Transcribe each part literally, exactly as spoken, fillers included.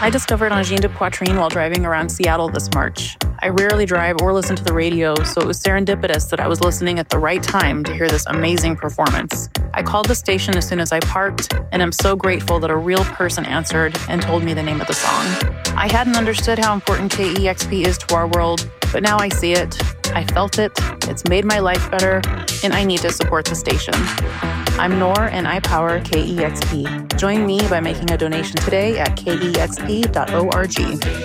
I discovered Angine de Poitrine while driving around Seattle this March. I rarely drive or listen to the radio, so it was serendipitous that I was listening at the right time to hear this amazing performance. I called the station as soon as I parked, and I'm so grateful that a real person answered and told me the name of the song. I hadn't understood how important K E X P is to our world, but now I see it. I felt it. It's made my life better, and I need to support the station. I'm Nor, and I power K E X P. Join me by making a donation today at K E X P dot org.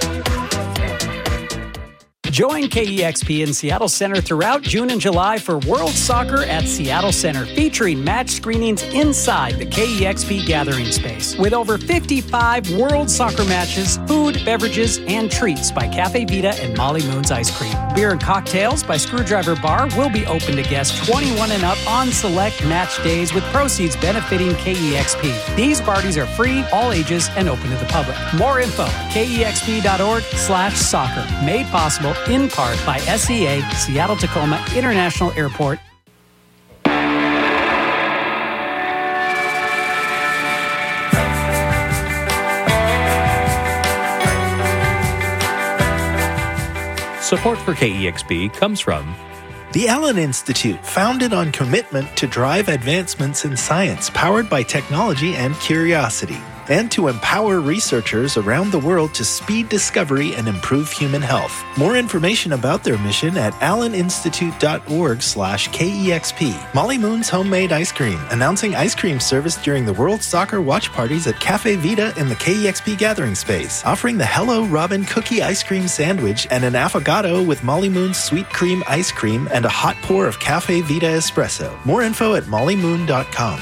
Join K E X P in Seattle Center throughout June and July for World Soccer at Seattle Center, featuring match screenings inside the K E X P gathering space. With over fifty-five World Soccer matches, food, beverages, and treats by Cafe Vita and Molly Moon's Ice Cream. Beer and cocktails by Screwdriver Bar will be open to guests twenty-one and up on select match days, with proceeds benefiting K E X P. These parties are free, all ages, and open to the public. More info, K E X P dot org slash soccer. Made possible in part by S E A, Seattle-Tacoma International Airport. Support for K E X P comes from the Allen Institute, founded on commitment to drive advancements in science powered by technology and curiosity, and to empower researchers around the world to speed discovery and improve human health. More information about their mission at allen institute dot org slash K E X P. Molly Moon's Homemade Ice Cream, announcing ice cream service during the World Soccer watch parties at Cafe Vita in the K E X P gathering space, offering the Hello Robin cookie ice cream sandwich and an affogato with Molly Moon's sweet cream ice cream and a hot pour of Cafe Vita espresso. More info at molly moon dot com.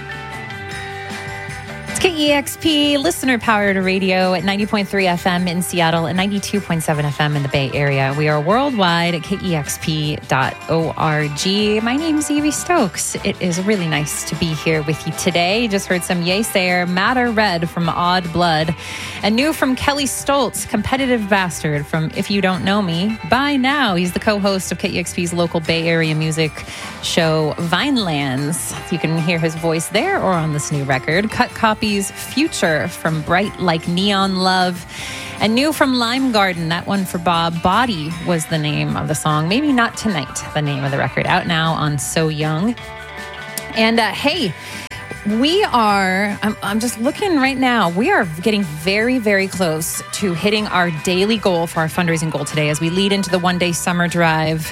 K E X P, listener-powered radio at ninety point three F M in Seattle and ninety-two point seven F M in the Bay Area. We are worldwide at K E X P dot org. My name's Evie Stokes. It is really nice to be here with you today. Just heard some Yeasayer, Matter Red from Odd Blood, and new from Kelly Stoltz, Competitive Bastard from If You Don't Know Me. By now, he's the co-host of K E X P's local Bay Area music show, Vinelands. You can hear his voice there or on this new record. Cut copies Future from Bright Like Neon Love, and new from Lime Garden, that one for Bob. Body was the name of the song. Maybe Not Tonight, the name of the record, out now on So Young. And uh, hey, we are, I'm, I'm just looking right now, we are getting very, very close to hitting our daily goal for our fundraising goal today as we lead into the one-day summer drive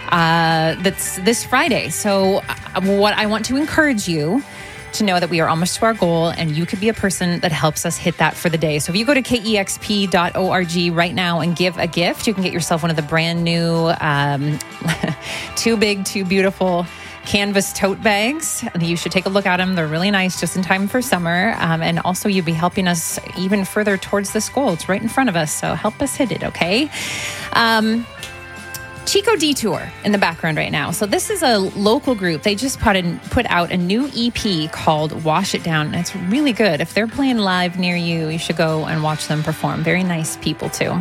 uh, that's this Friday. So uh, what I want to encourage you to know that we are almost to our goal, and you could be a person that helps us hit that for the day. So if you go to K E X P dot org right now and give a gift, you can get yourself one of the brand new um, Too Big, Too Beautiful canvas tote bags. You should take a look at them. They're really nice, just in time for summer. Um, and also, you'll be helping us even further towards this goal. It's right in front of us, so help us hit it, okay? Um, Chico Detour in the background right now. So this is a local group. They just put in, put out a new E P called Wash It Down, and it's really good. If they're playing live near you, you should go and watch them perform. Very nice people, too.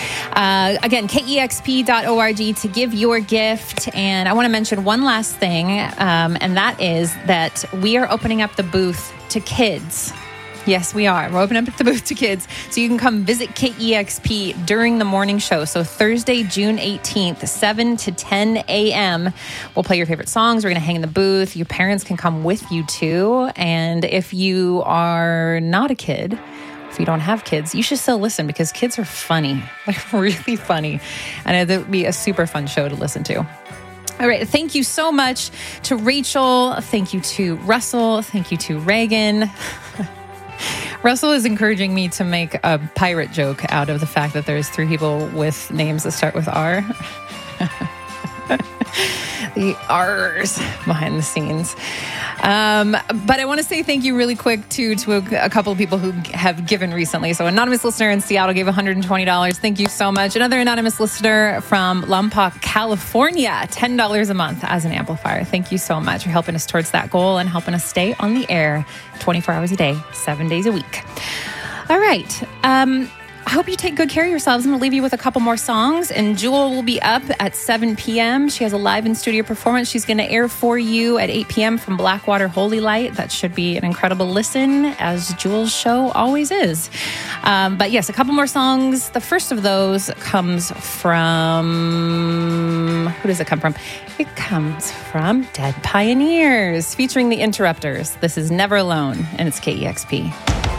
Uh, again, K E X P dot org to give your gift. And I want to mention one last thing, um, and that is that we are opening up the booth to kids. Yes, we are. We're opening up the booth to kids. So you can come visit K E X P during the morning show. So Thursday, June eighteenth, seven to ten a.m. We'll play your favorite songs. We're going to hang in the booth. Your parents can come with you too. And if you are not a kid, if you don't have kids, you should still listen, because kids are funny. They're really funny. And it'll be a super fun show to listen to. All right. Thank you so much to Rachel. Thank you to Russell. Thank you to Reagan. Russell is encouraging me to make a pirate joke out of the fact that there's three people with names that start with R. The R's behind the scenes. Um, but I want to say thank you really quick to, to a, a couple of people who have given recently. So anonymous listener in Seattle gave one hundred twenty dollars. Thank you so much. Another anonymous listener from Lompoc, California, ten dollars a month as an amplifier. Thank you so much for helping us towards that goal and helping us stay on the air twenty-four hours a day, seven days a week. All right. Um, I hope you take good care of yourselves. I'm going to leave you with a couple more songs, and Jewel will be up at seven p.m. She has a live in-studio performance she's going to air for you at eight p.m. from Blackwater Holy Light. That should be an incredible listen, as Jewel's show always is. Um, but yes, a couple more songs. The first of those comes from... Who does it come from? It comes from Dead Pioneers, featuring the Interrupters. This is Never Alone, and it's K E X P.